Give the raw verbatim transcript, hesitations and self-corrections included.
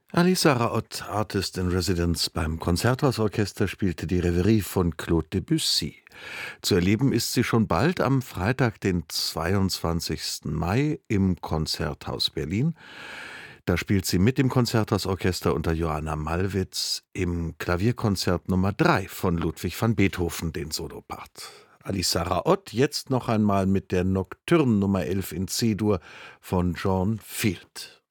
Alissa Raott, Artist in Residence beim Konzerthausorchester, spielte die Reverie von Claude Debussy. Zu erleben ist sie schon bald am Freitag, den zweiundzwanzigsten Mai im Konzerthaus Berlin. Da spielt sie mit dem Konzerthausorchester unter Johanna Mallwitz im Klavierkonzert Nummer drei von Ludwig van Beethoven, den Solopart. Alissa Raott jetzt noch einmal mit der Nocturne Nummer elf in C-Dur von John Field.